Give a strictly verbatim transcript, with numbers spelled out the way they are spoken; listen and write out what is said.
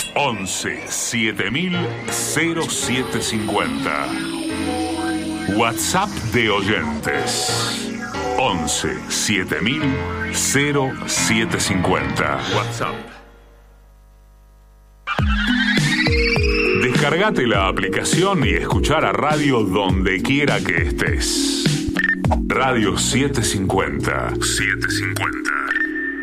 once siete mil cero siete cincuenta. WhatsApp de oyentes once siete mil cero siete cincuenta. WhatsApp. Descargate la aplicación y escuchar a radio donde quiera que estés. Radio setecientos cincuenta. setecientos cincuenta.